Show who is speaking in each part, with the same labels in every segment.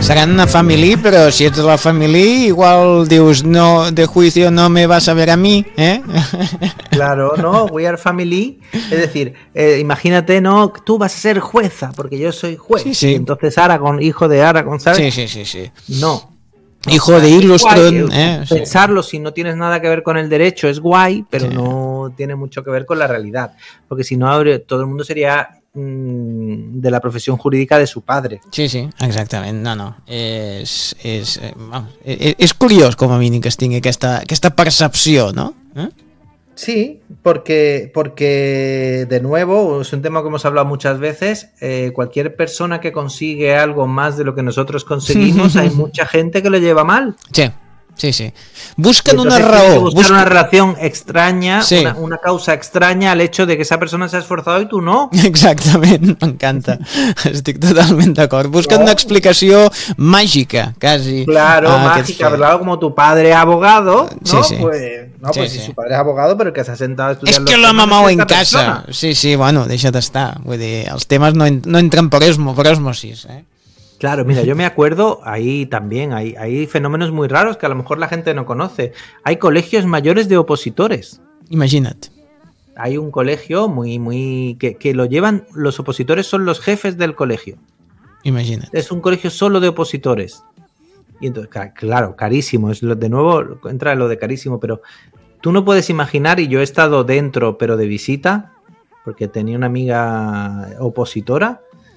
Speaker 1: Seran una family, pero si es de la family, igual Dios no, de juicio no me vas a ver a mí, ¿eh?
Speaker 2: Claro, ¿no? We are family. Es decir, imagínate, ¿no? Tú vas a ser jueza, porque yo soy juez.
Speaker 1: Sí, sí.
Speaker 2: Y entonces Aragorn, hijo de Aragorn, ¿sabes?
Speaker 1: Sí.
Speaker 2: No.
Speaker 1: Hijo de Illustron, sí.
Speaker 2: Pensarlo si no tienes nada que ver con el derecho es guay, pero no tiene mucho que ver con la realidad. Porque si no, todo el mundo sería de la profesión jurídica de su padre.
Speaker 1: Sí, exactament. No. És curiós, com a mínim, que es tingui aquesta percepció, no?
Speaker 2: Sí, porque de nuevo, es un tema que hemos hablado muchas veces, cualquier persona que consigue algo más de lo que nosotros conseguimos, hay mucha gente que lo lleva mal.
Speaker 1: Sí. Busquen una raó.
Speaker 2: Buscar una relación extraña, una causa extraña al hecho de que esa persona se ha esforzado y tú no.
Speaker 1: Exactament, m'encanta. Estic totalment d'acord. Busquen una explicació màgica, quasi.
Speaker 2: Claro, mágica, ¿verdad? Como tu padre abogado, ¿no?
Speaker 1: Sí.
Speaker 2: Pues si su padre es abogado, pero el que se ha sentado a estudiar.
Speaker 1: És que l'ha mamat en casa. Sí, bueno, deixa't estar. Vull dir, els temes no entren per osmosis, eh?
Speaker 2: Claro, mira, yo me acuerdo, ahí también hay fenómenos muy raros que a lo mejor la gente no conoce. Hay colegios mayores de opositores.
Speaker 1: Imagina't.
Speaker 2: Hay un colegio muy que lo llevan, los opositores son los jefes del colegio.
Speaker 1: Imagina't.
Speaker 2: Es un colegio solo de opositores. Y entonces, claro, carísimo. De nuevo entra lo de carísimo, pero tú no puedes imaginar, y yo he estado dentro, pero de visita, porque tenía una amiga opositora.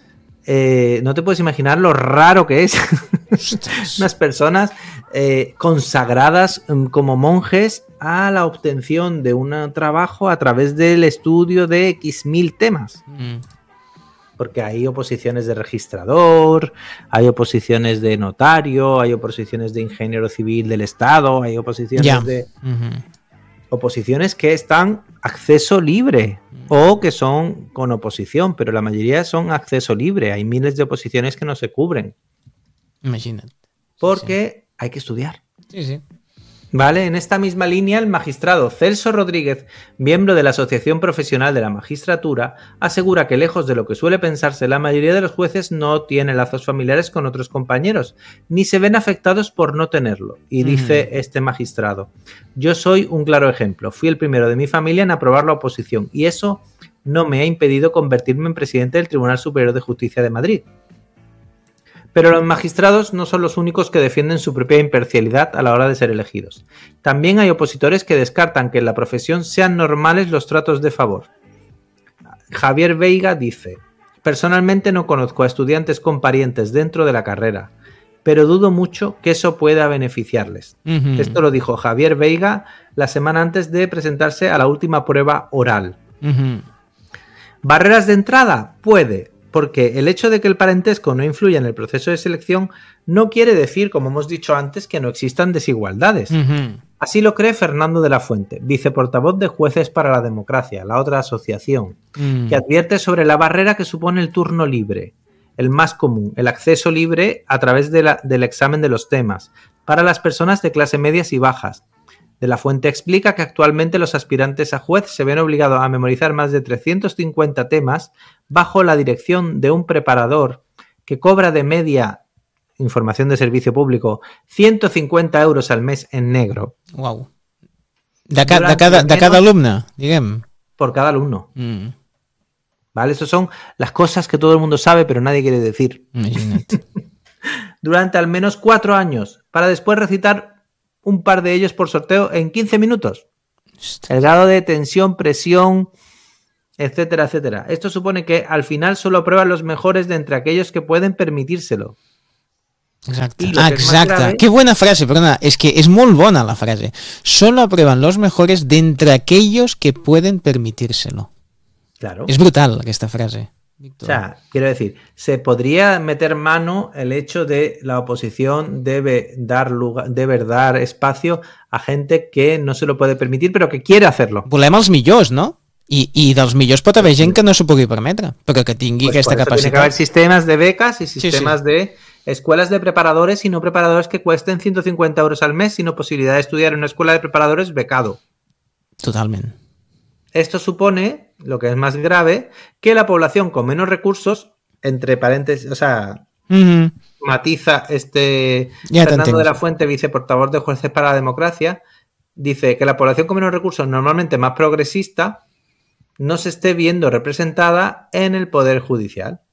Speaker 2: No te puedes imaginar lo raro que es unas personas consagradas como monjes a la obtención de un trabajo a través del estudio de X mil temas. Porque hay oposiciones de registrador, hay oposiciones de notario, hay oposiciones de ingeniero civil del Estado, hay oposiciones de... Oposiciones que están acceso libre o que son con oposición, pero la mayoría son acceso libre. Hay miles de oposiciones que no se cubren.
Speaker 1: Imagínate.
Speaker 2: Porque hay que estudiar.
Speaker 1: Sí.
Speaker 2: Vale, en esta misma línea, el magistrado Celso Rodríguez, miembro de la Asociación Profesional de la Magistratura, asegura que lejos de lo que suele pensarse, la mayoría de los jueces no tiene lazos familiares con otros compañeros, ni se ven afectados por no tenerlo. Y dice este magistrado: yo soy un claro ejemplo, fui el primero de mi familia en aprobar la oposición, y eso no me ha impedido convertirme en presidente del Tribunal Superior de Justicia de Madrid. Pero los magistrados no son los únicos que defienden su propia imparcialidad a la hora de ser elegidos. También hay opositores que descartan que en la profesión sean normales los tratos de favor. Javier Veiga dice: personalmente no conozco a estudiantes con parientes dentro de la carrera, pero dudo mucho que eso pueda beneficiarles. Esto lo dijo Javier Veiga la semana antes de presentarse a la última prueba oral. ¿Barreras de entrada? Puede. Porque el hecho de que el parentesco no influya en el proceso de selección no quiere decir, como hemos dicho antes, que no existan desigualdades. Así lo cree Fernando de la Fuente, viceportavoz de Jueces para la Democracia, la otra asociación, que advierte sobre la barrera que supone el turno libre, el más común, el acceso libre a través del examen de los temas, para las personas de clase medias y bajas. De la Fuente explica que actualmente los aspirantes a juez se ven obligados a memorizar más de 350 temas bajo la dirección de un preparador que cobra de media, información de servicio público, 150 euros al mes en negro.
Speaker 1: Wow. De cada alumne, diguem.
Speaker 2: Por cada alumno. ¿Vale? Esas son las cosas que todo el mundo sabe, pero nadie quiere decir.
Speaker 1: Imagínate.
Speaker 2: Durante al menos 4 años, para después recitar un par de ellos por sorteo en 15 minutos. El grado de tensión, presión, etcétera, etcétera. Esto supone que al final solo aprueban los mejores de entre aquellos que pueden permitírselo.
Speaker 1: Exacte. Qué buena frase, perdona. Es que es muy buena la frase. Solo aprueban los mejores de entre aquellos que pueden permitírselo.
Speaker 2: Claro.
Speaker 1: Es brutal esta frase. Víctor.
Speaker 2: O sea, quiero decir, se podría meter mano el hecho de la oposición debe dar espacio a gente que no se lo puede permitir, pero que quiere hacerlo.
Speaker 1: Volem els millors, no? I dels millors pot haver gent que no s'ho pugui permetre, però que tingui aquesta capacitat.
Speaker 2: Tiene que haber sistemas de becas y sistemas de escuelas de preparadores y no preparadores que cuesten 150 euros al mes, sino posibilidad de estudiar en una escuela de preparadores becado.
Speaker 1: Totalment.
Speaker 2: Esto supone, lo que es más grave, que la población con menos recursos, entre paréntesis, o sea, matiza
Speaker 1: Ya te
Speaker 2: Fernando
Speaker 1: entiendo.
Speaker 2: de la Fuente, viceportavoz de Jueces para la Democracia, dice que la población con menos recursos, normalmente más progresista, no se esté viendo representada en el Poder Judicial.